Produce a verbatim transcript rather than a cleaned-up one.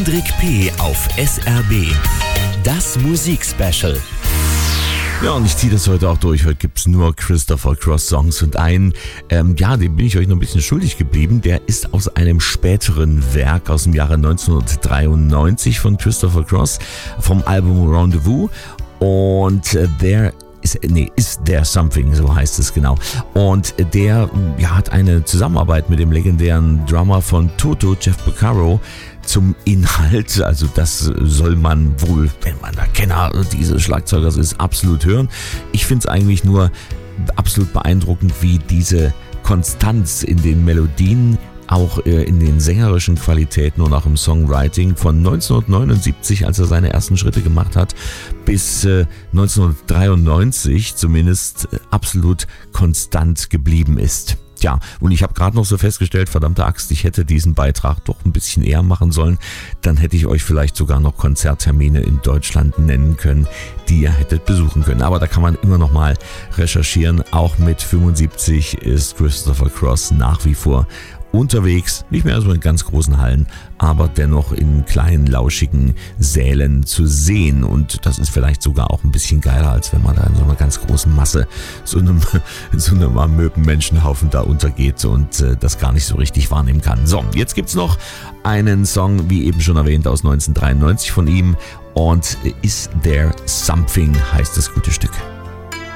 Hendrik P. auf S R B. Das Musikspecial. Ja, und ich ziehe das heute auch durch. Heute gibt's nur Christopher Cross Songs und einen, ähm, ja, den bin ich euch noch ein bisschen schuldig geblieben. Der ist aus einem späteren Werk aus dem Jahre neunzehnhundertdreiundneunzig von Christopher Cross vom Album Rendezvous. Und äh, der ist, nee, Is There Something, so heißt es genau. Und der, ja, hat eine Zusammenarbeit mit dem legendären Drummer von Toto, Jeff Porcaro, zum Inhalt. Also das soll man wohl, wenn man der Kenner dieses Schlagzeugers ist, absolut hören. Ich finde es eigentlich nur absolut beeindruckend, wie diese Konstanz in den Melodien, auch in den sängerischen Qualitäten und auch im Songwriting von neunzehnhundertneunundsiebzig, als er seine ersten Schritte gemacht hat, bis neunzehnhundertdreiundneunzig zumindest absolut konstant geblieben ist. Tja, und ich habe gerade noch so festgestellt, verdammte Axt, ich hätte diesen Beitrag doch ein bisschen eher machen sollen. Dann hätte ich euch vielleicht sogar noch Konzerttermine in Deutschland nennen können, die ihr hättet besuchen können. Aber da kann man immer noch mal recherchieren. Auch mit fünfundsiebzig ist Christopher Cross nach wie vor unterwegs, nicht mehr so in ganz großen Hallen, aber dennoch in kleinen, lauschigen Sälen zu sehen. Und das ist vielleicht sogar auch ein bisschen geiler, als wenn man da in so einer ganz großen Masse, so einem, so einem amöben Menschenhaufen da untergeht und äh, das gar nicht so richtig wahrnehmen kann. So, jetzt gibt's noch einen Song, wie eben schon erwähnt, aus neunzehnhundertdreiundneunzig von ihm. Und Is There Something heißt das gute Stück.